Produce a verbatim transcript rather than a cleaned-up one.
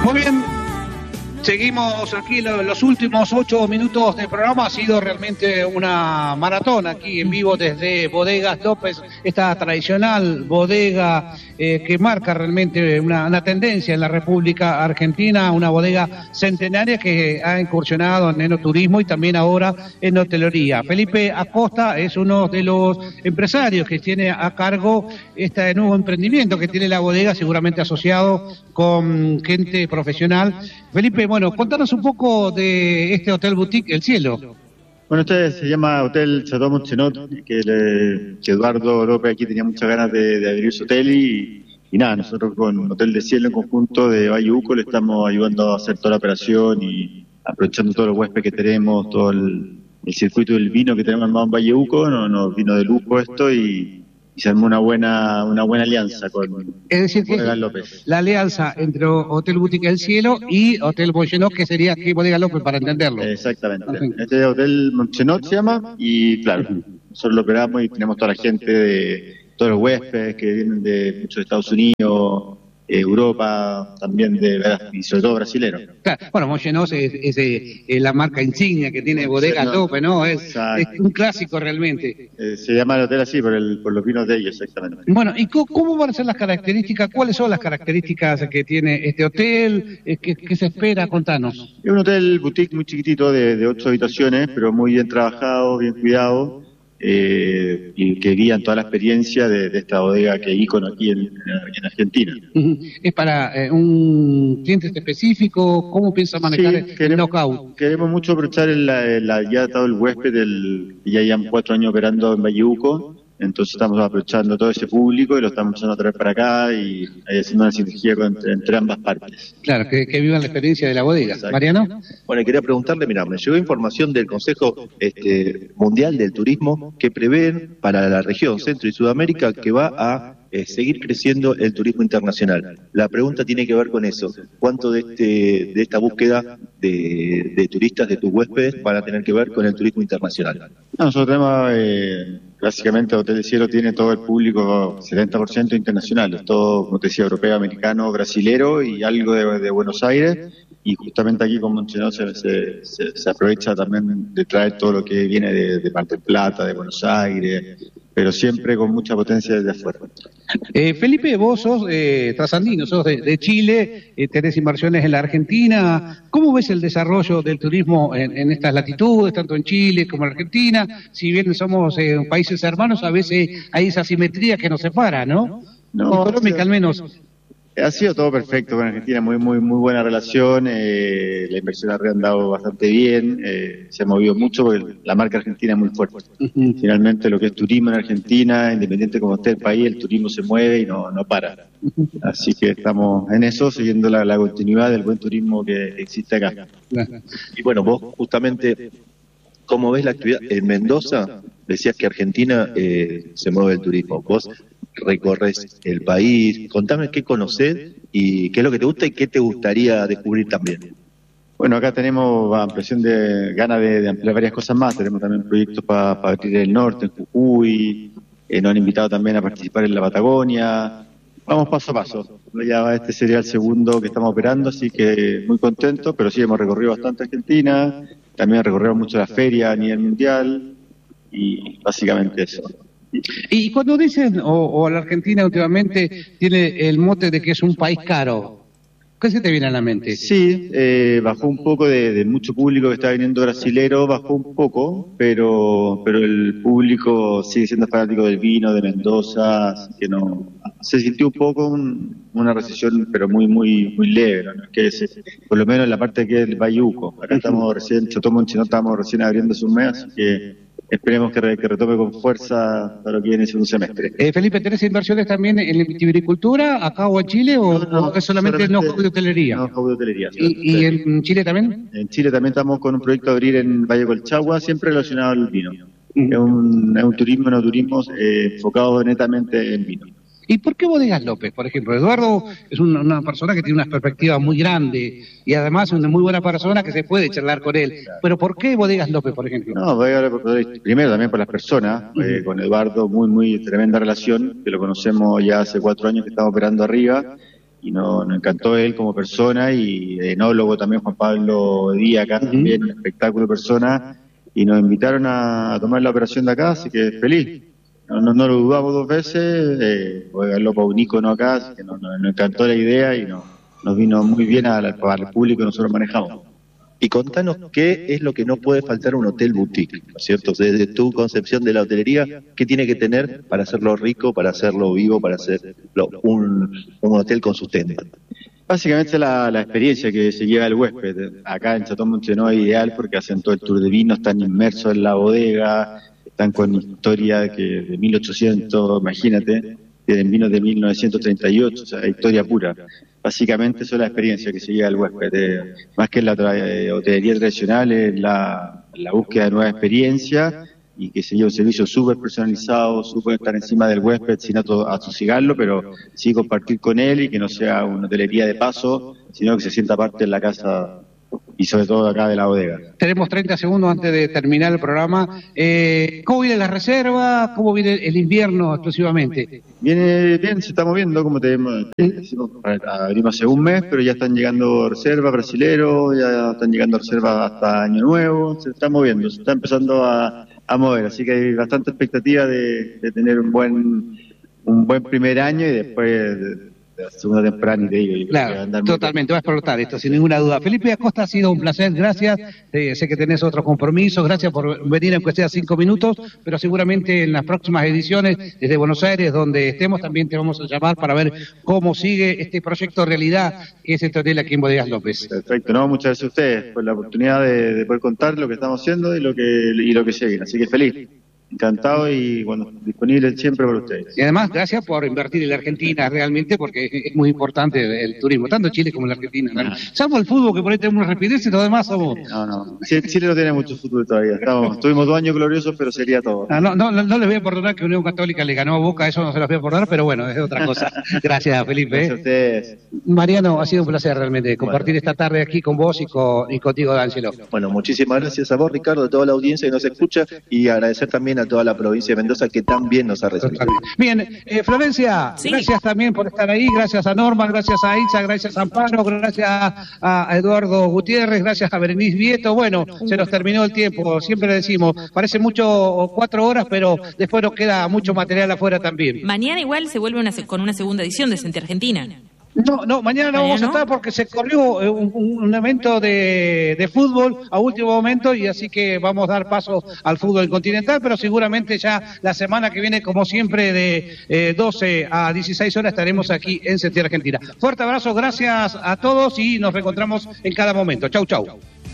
Muy bien. Seguimos aquí los últimos ocho minutos del programa. Ha sido realmente una maratón aquí en vivo desde Bodegas López, esta tradicional bodega eh, que marca realmente una, una tendencia en la República Argentina, una bodega centenaria que ha incursionado en enoturismo y también ahora en hotelería. Felipe Acosta es uno de los empresarios que tiene a cargo este nuevo emprendimiento que tiene la bodega, seguramente asociado con gente profesional. Felipe, bueno, contanos un poco de este hotel boutique El Cielo. Bueno, este se llama Hotel Chateau Montchenot, que, le, que Eduardo López aquí tenía muchas ganas de, de abrir su hotel y, y nada, nosotros con Hotel de Cielo en conjunto de Valle Uco le estamos ayudando a hacer toda la operación y aprovechando todos los huéspedes que tenemos, todo el, el circuito del vino que tenemos armado en Valle Uco, nos no, vino de lujo esto y... y se armó una buena una buena alianza con es decir que Bodegas López. La alianza entre Hotel Boutique El Cielo y Hotel Montchenot, que sería aquí Bodegas López, para entenderlo. Exactamente. Este Hotel Montchenot se llama y claro, nosotros lo operamos y tenemos toda la gente de todos los huéspedes que vienen de muchos Estados Unidos, Europa, también de y sobre todo brasileños. Claro, bueno, Montchenot es, es, es, es la marca insignia que tiene Bodegas López, ¿no? Es, es un clásico realmente. Eh, se llama el hotel así por, el, por los vinos de ellos, exactamente. Bueno, ¿y cómo, cómo van a ser las características? ¿Cuáles son las características que tiene este hotel? ¿Qué, qué se espera? Contanos. Es un hotel boutique muy chiquitito de, de ocho habitaciones, pero muy bien trabajado, bien cuidado. Eh, y que guían toda la experiencia de, de esta bodega que es ícono aquí en, en Argentina. ¿Es para eh, un cliente específico? ¿Cómo piensa manejar sí, el, queremos, el knockout? Queremos mucho aprovechar el, el, el, ya todo el huésped, del, ya llevan cuatro años operando en Valle Uco, entonces estamos aprovechando todo ese público y lo estamos empezando a traer para acá y haciendo una sinergia entre, entre ambas partes. Claro, que, que vivan la experiencia de la bodega. Exacto. ¿Mariano? Bueno, quería preguntarle, mira, me llegó información del Consejo este, Mundial del Turismo que prevén para la región Centro y Sudamérica que va a eh, seguir creciendo el turismo internacional. La pregunta tiene que ver con eso. ¿Cuánto de este de esta búsqueda de, de turistas, de tus huéspedes, van a tener que ver con el turismo internacional? No, nosotros tenemos... Eh... Básicamente Hotel del Cielo tiene todo el público setenta por ciento internacional, es todo, como te decía, europeo, americano, brasilero y algo de, de Buenos Aires, y justamente aquí con Montchenot se, se, se, se aprovecha también de traer todo lo que viene de, de Mar del Plata, de Buenos Aires, pero siempre con mucha potencia desde afuera. Eh, Felipe, vos sos eh, trasandino, sos de, de Chile, eh, tenés inversiones en la Argentina. ¿Cómo ves el desarrollo del turismo en, en estas latitudes, tanto en Chile como en Argentina? Si bien somos eh, países hermanos, a veces hay esa asimetría que nos separa, ¿no? No, económica al menos. Ha sido todo perfecto con Argentina, muy muy muy buena relación, eh, la inversión ha andado bastante bien, eh, se ha movido mucho porque la marca argentina es muy fuerte. Uh-huh. Finalmente lo que es turismo en Argentina, independiente como esté el país, el turismo se mueve y no, no para. Uh-huh. Así que estamos en eso, siguiendo la, la continuidad del buen turismo que existe acá. Uh-huh. Y bueno, vos justamente, ¿cómo ves la actividad? En Mendoza decías que Argentina eh, se mueve el turismo, vos recorres el país, contame qué conocés y qué es lo que te gusta y qué te gustaría descubrir también. Bueno, acá tenemos ampliación de ganas de, de ampliar varias cosas más, tenemos también proyectos para pa abrir el norte, en Jujuy, eh, nos han invitado también a participar en la Patagonia, vamos paso a paso, ya este sería el segundo que estamos operando, así que muy contentos, pero sí hemos recorrido bastante Argentina, también recorremos mucho la feria a nivel mundial y básicamente eso. Y cuando dicen, o, o la Argentina últimamente tiene el mote de que es un país caro, ¿qué se te viene a la mente? Sí, eh, bajó un poco de, de mucho público que está viniendo brasilero, bajó un poco, pero pero el público sigue siendo fanático del vino, de Mendoza, así que no, se sintió un poco un, una recesión, pero muy muy muy leve, ¿no? Que es, por lo menos en la parte que es el Valle Uco. Acá estamos recién, Chateau Montchenot estamos recién abriendo hace un mes, así que esperemos que, re, que retome con fuerza para lo que viene en un semestre. Eh, Felipe, ¿tenés inversiones también en la vitivinicultura acá o en Chile o, no, no, o es solamente, solamente know-how de hotelería? Know-how de hotelería. ¿Y, ¿Y en Chile también? En Chile también estamos con un proyecto de abrir en Valle Colchagua, siempre relacionado al vino. Uh-huh. Es, un, es un turismo, no turismo eh, enfocado netamente en vino. ¿Y por qué Bodegas López, por ejemplo? Eduardo es una, una persona que tiene una perspectiva muy grande y además es una muy buena persona que se puede charlar con él. Pero ¿por qué Bodegas López, por ejemplo? No, Bodegas López, primero también por las personas, uh-huh. eh, con Eduardo muy, muy tremenda relación, que lo conocemos ya hace cuatro años que estamos operando arriba y no, nos encantó él como persona, y enólogo también Juan Pablo Díaz, acá uh-huh. también un espectáculo de persona, y nos invitaron a, a tomar la operación de acá, así que feliz. No, no, no lo dudamos dos veces, eh, jugarlo para un ícono acá, así que nos, nos, nos encantó la idea y nos, nos vino muy bien a la, para el público que nosotros manejamos. Y contanos qué es lo que no puede faltar a un hotel boutique, ¿no es cierto? Desde tu concepción de la hotelería, ¿qué tiene que tener para hacerlo rico, para hacerlo vivo, para hacerlo un, un hotel con sustento? Básicamente la, la experiencia que se lleva el huésped. Acá en Chateau Montenoy es ideal porque hacen todo el tour de vino, están inmersos en la bodega, están con historia que de mil ochocientos, imagínate, tienen vinos de mil novecientos treinta y ocho, o sea, historia pura. Básicamente eso es la experiencia que se lleva al huésped, eh, más que en la tra eh, hotelería tradicional, es la, la búsqueda de nueva experiencia y que se lleva un servicio súper personalizado, súper estar encima del huésped sin atosigarlo, pero sí compartir con él y que no sea una hotelería de paso, sino que se sienta parte en la casa y sobre todo acá de la bodega. Tenemos treinta segundos antes de terminar el programa. Eh, ¿Cómo viene la reserva? ¿Cómo viene el invierno exclusivamente? Viene bien, se está moviendo, como te decimos, abrimos hace un mes, pero ya están llegando reservas brasileros, ya están llegando reservas hasta Año Nuevo, se está moviendo, se está empezando a, a mover, así que hay bastante expectativa de, de tener un buen un buen primer año y después... De, la segunda temporada ni te digo. Claro, totalmente, va a explotar esto, sin ninguna duda. Felipe Acosta, ha sido un placer, gracias. Eh, sé que tenés otros compromisos, gracias por venir aunque sea cinco minutos, pero seguramente en las próximas ediciones desde Buenos Aires, donde estemos, también te vamos a llamar para ver cómo sigue este proyecto realidad que es este hotel aquí en Bodegas López. Perfecto, no, muchas gracias a ustedes por la oportunidad de, de poder contar lo que estamos haciendo y lo que y lo que sigue, así que feliz. Encantado y bueno, disponible siempre para ustedes. Y además, gracias por invertir en la Argentina realmente, porque es muy importante el, el turismo, tanto Chile como la Argentina. ¿No? Ah. Salvo el fútbol, que por ahí tenemos rapidez y todo demás somos... No, no, Chile no tiene mucho futuro todavía. Estamos, tuvimos dos años gloriosos, pero sería todo. Ah, no, no, no, no les voy a perdonar que Unión Católica le ganó a Boca, eso no se los voy a perdonar, pero bueno, es otra cosa. Gracias, Felipe. Gracias a ustedes. Mariano, ha sido un placer realmente compartir bueno. esta tarde aquí con vos y, con, y contigo, D'Angelo. Bueno, muchísimas gracias a vos, Ricardo, a toda la audiencia que nos escucha y agradecer también a toda la provincia de Mendoza que tan bien nos ha recibido. Bien, eh, Florencia, sí. Gracias también por estar ahí, gracias a Norma, gracias a Itza, gracias a Amparo, gracias a Eduardo Gutiérrez, gracias a Berenice Vieto. Bueno, se nos terminó el tiempo, siempre le decimos, parece mucho cuatro horas, pero después nos queda mucho material afuera también. Mañana igual se vuelve una, con una segunda edición de Sentir Argentina. No, no, mañana no vamos a estar porque se corrió un, un evento de, de fútbol a último momento y así que vamos a dar paso al fútbol continental, pero seguramente ya la semana que viene, como siempre, de eh, doce a dieciséis horas estaremos aquí en Sentir Argentina. Fuerte abrazo, gracias a todos y nos reencontramos en cada momento. Chau, chau.